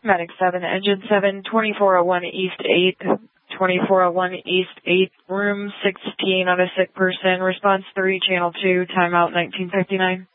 Medic 7, Engine 7, 2401 East 8, 2401 East 8, Room 16 on a sick person. Response 3, Channel 2, timeout 1959.